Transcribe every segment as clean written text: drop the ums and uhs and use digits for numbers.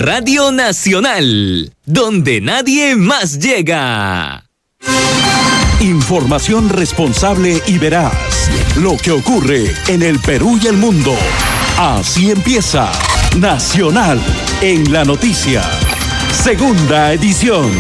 Radio Nacional, donde nadie más llega. Información responsable y veraz. Lo que ocurre en el Perú y el mundo. Así empieza Nacional en la Noticia. Segunda edición.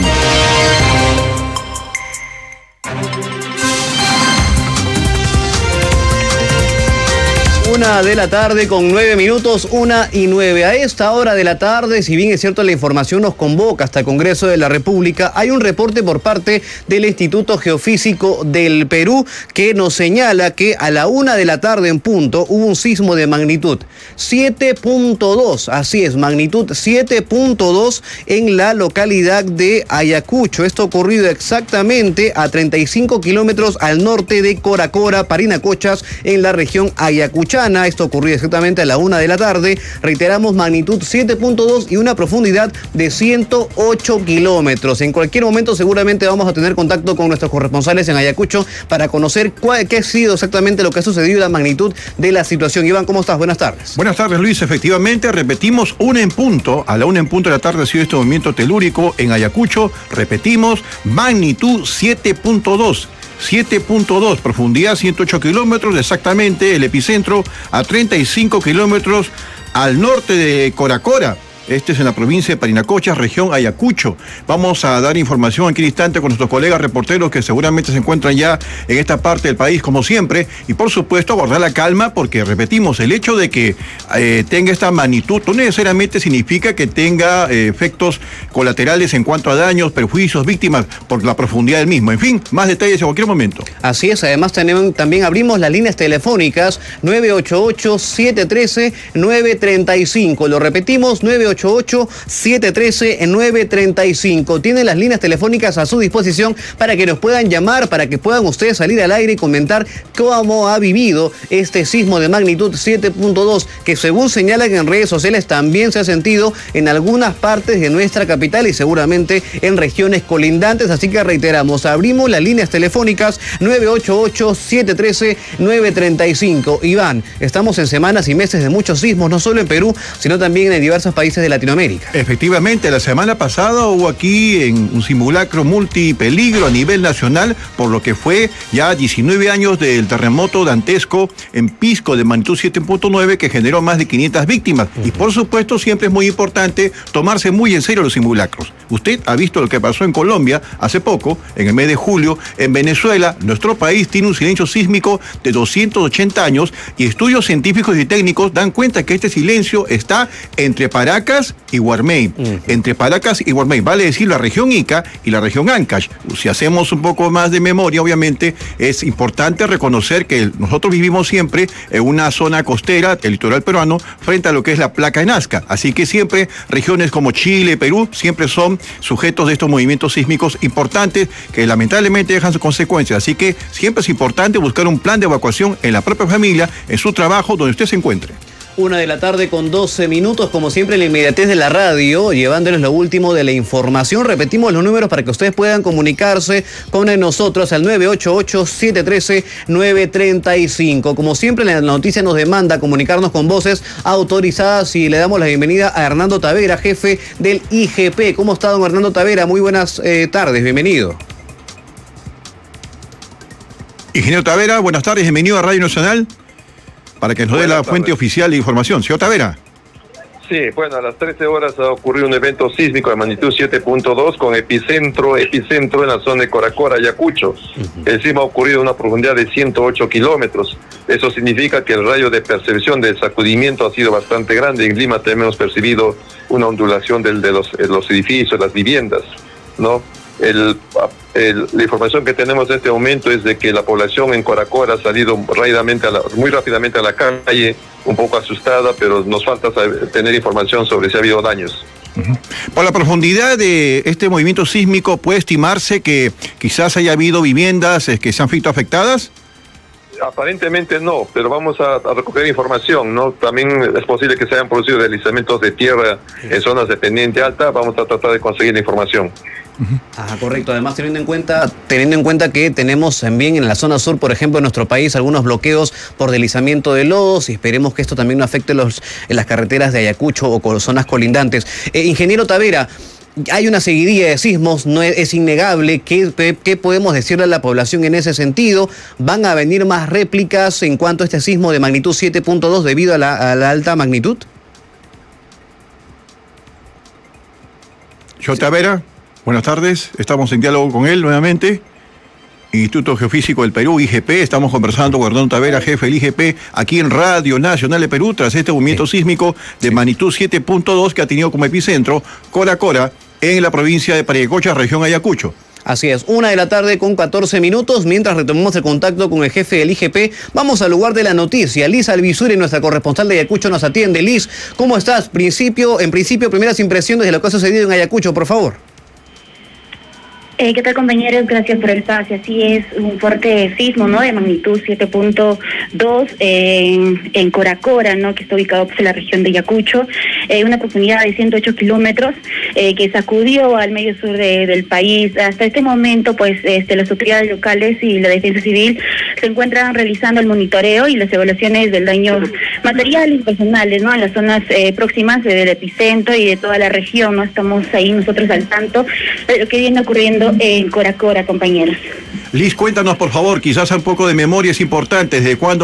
1 de la tarde con 9 minutos, 1:09. A esta hora de la tarde, si bien es cierto la información nos convoca hasta el Congreso de la República, hay un reporte por parte del Instituto Geofísico del Perú que nos señala que a la 1 de la tarde en punto hubo un sismo de magnitud 7.2, así es, magnitud 7.2 en la localidad de Ayacucho. Esto ocurrido exactamente a 35 kilómetros al norte de Coracora, Parinacochas, en la región ayacuchana. Esto ocurrió exactamente a la 1 de la tarde. Reiteramos, magnitud 7.2 y una profundidad de 108 kilómetros. En cualquier momento seguramente vamos a tener contacto con nuestros corresponsales en Ayacucho para conocer qué ha sido exactamente lo que ha sucedido y la magnitud de la situación. Iván, ¿cómo estás? Buenas tardes. Buenas tardes, Luis. Efectivamente, repetimos, 1 en punto. A la 1 en punto de la tarde ha sido este movimiento telúrico en Ayacucho. Repetimos, magnitud 7.2. 7.2, profundidad 108 kilómetros, exactamente el epicentro a 35 kilómetros al norte de Coracora. Este es en la provincia de Parinacochas, región Ayacucho. Vamos a dar información aquí en instante con nuestros colegas reporteros que seguramente se encuentran ya en esta parte del país, como siempre. Y por supuesto, guardar la calma porque, repetimos, el hecho de que tenga esta magnitud no necesariamente significa que tenga efectos colaterales en cuanto a daños, perjuicios, víctimas, por la profundidad del mismo. En fin, más detalles en cualquier momento. Así es, además también abrimos las líneas telefónicas 988-713-935. Lo repetimos, 988-713-935. Tienen las líneas telefónicas a su disposición para que nos puedan llamar, para que puedan ustedes salir al aire y comentar cómo ha vivido este sismo de magnitud 7.2, que según señalan en redes sociales también se ha sentido en algunas partes de nuestra capital y seguramente en regiones colindantes. Así que reiteramos, abrimos las líneas telefónicas 988-713-935. Iván, estamos en semanas y meses de muchos sismos, no solo en Perú, sino también en diversos países de Latinoamérica. Efectivamente, la semana pasada hubo aquí un simulacro multipeligro a nivel nacional, por lo que fue ya 19 años del terremoto dantesco en Pisco de magnitud 7.9 que generó más de 500 víctimas. Y por supuesto siempre es muy importante tomarse muy en serio los simulacros. Usted ha visto lo que pasó en Colombia hace poco, en el mes de julio, en Venezuela. Nuestro país tiene un silencio sísmico de 280 años y estudios científicos y técnicos dan cuenta que este silencio está entre Paracas y Guarmey. Entre Paracas y Guarmey, vale decir la región Ica y la región Ancash. Si hacemos un poco más de memoria, obviamente es importante reconocer que nosotros vivimos siempre en una zona costera, el litoral peruano, frente a lo que es la placa de Nazca. Así que siempre regiones como Chile, Perú, siempre son sujetos de estos movimientos sísmicos importantes que lamentablemente dejan sus consecuencias. Así que siempre es importante buscar un plan de evacuación en la propia familia, en su trabajo, donde usted se encuentre. 1 de la tarde con 12 minutos, como siempre en la inmediatez de la radio, llevándoles lo último de la información. Repetimos los números para que ustedes puedan comunicarse con nosotros al 988-713-935. Como siempre, la noticia nos demanda comunicarnos con voces autorizadas y le damos la bienvenida a Hernando Tavera, jefe del IGP. ¿Cómo está, don Hernando Tavera? Muy buenas tardes, bienvenido. Ingeniero Tavera, buenas tardes, bienvenido a Radio Nacional, para que nos dé la fuente oficial de información. Señor Tavera. Sí, bueno, a las 13 horas ha ocurrido un evento sísmico de magnitud 7.2 con epicentro en la zona de Coracora, Ayacucho. El sismo ha ocurrido a una profundidad de 108 kilómetros. Eso significa que el radio de percepción del sacudimiento ha sido bastante grande. En Lima también hemos percibido una ondulación de los edificios, las viviendas, ¿no? La información que tenemos en este momento es de que la población en Coracora ha salido muy rápidamente a la calle, un poco asustada, pero nos falta tener información sobre si ha habido daños. Por la profundidad de este movimiento sísmico, ¿puede estimarse que quizás haya habido viviendas que se han visto afectadas? Aparentemente no, pero vamos a recoger información, ¿no? También es posible que se hayan producido deslizamientos de tierra en zonas de pendiente alta. Vamos a tratar de conseguir la información. Ajá, correcto. Además, teniendo en cuenta que tenemos también en la zona sur, por ejemplo, en nuestro país, algunos bloqueos por deslizamiento de lodos, y esperemos que esto también no afecte en las carreteras de Ayacucho o con zonas colindantes. Ingeniero Tavera, hay una seguidilla de sismos, no es innegable. ¿Qué podemos decirle a la población en ese sentido? ¿Van a venir más réplicas en cuanto a este sismo de magnitud 7.2 debido a la alta magnitud? Yo Tavera, buenas tardes, estamos en diálogo con él nuevamente. Instituto Geofísico del Perú, IGP, estamos conversando con Hernán Tavera, jefe del IGP, aquí en Radio Nacional de Perú, tras este movimiento sísmico de magnitud 7.2 que ha tenido como epicentro Cora, en la provincia de Pariacocha, región Ayacucho. Así es, 1:14 p.m, mientras retomamos el contacto con el jefe del IGP, vamos al lugar de la noticia. Liz Alvisuri, nuestra corresponsal de Ayacucho, nos atiende. Liz, ¿cómo estás? En principio, primeras impresiones de lo que ha sucedido en Ayacucho, por favor. ¿Qué tal, compañeros? Gracias por el espacio. Así es, un fuerte sismo, ¿no?, de magnitud 7.2 en Cora, ¿no?, que está ubicado en la región de Ayacucho, una profundidad de 108 kilómetros, que sacudió al medio sur del país. Hasta este momento, pues, las autoridades locales y la defensa civil se encuentran realizando el monitoreo y las evaluaciones del daño material y personales, ¿no?, en las zonas próximas del epicentro y de toda la región, ¿no? Estamos ahí nosotros al tanto de lo que viene ocurriendo en Cora, compañeros. Liz, cuéntanos por favor, quizás un poco de memoria es importante, ¿desde cuándo